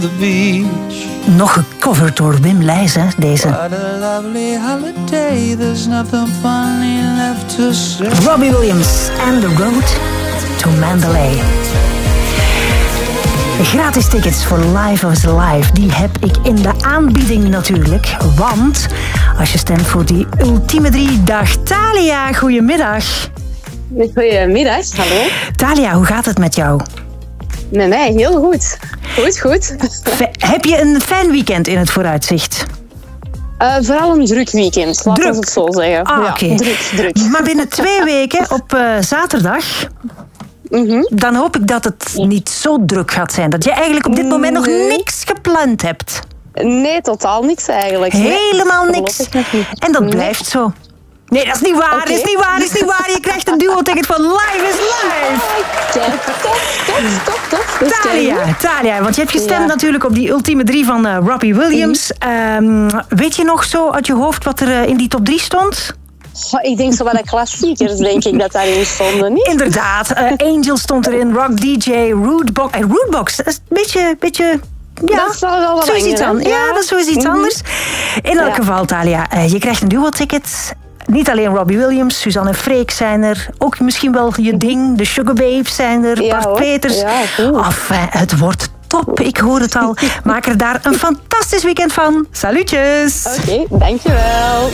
the beach. Nog gecoverd door Wim Leijzen, deze. What a lovely holiday, there's nothing funny left to say. Robbie Williams and The Road to Mandalay. Gratis tickets voor Live is Live, die heb ik in de aanbieding natuurlijk. Want als je stemt voor die ultieme 3, dag Thalia, goedemiddag. Goedemiddag, hallo. Thalia, hoe gaat het met jou? Met mij heel goed. Goed. Heb je een fijn weekend in het vooruitzicht? Vooral een druk weekend, laten we het zo zeggen. Ah, oké. Druk. Maar binnen 2 weken, op zaterdag... Dan hoop ik dat het niet zo druk gaat zijn. Dat je eigenlijk op dit moment nog niks gepland hebt. Nee, totaal niks eigenlijk. Helemaal niks. En dat blijft zo. Nee, dat is niet waar. Okay. Is niet waar. Je krijgt een duo-ticket van Live is Live. Top. Thalia, want je hebt gestemd natuurlijk op die ultieme 3 van Robbie Williams. Weet je nog zo uit je hoofd wat er in die top 3 stond? Ik denk zo wat de klassiekers, denk ik, dat daarin stonden, niet? Inderdaad. Angel stond erin, Rock DJ, Rootbox. Rootbox, dat is een beetje... Ja, dat is wel wat zoiets anders. Ja, dat is sowieso iets anders. In elk geval, Thalia, je krijgt een duo-ticket. Niet alleen Robbie Williams, Suzanne en Freek zijn er. Ook misschien wel je ding, de Sugar Babes zijn er. Ja, Bart Peters. Ja, cool. Het wordt top, ik hoor het al. Maak er daar een fantastisch weekend van. Salutjes! Oké, dankjewel.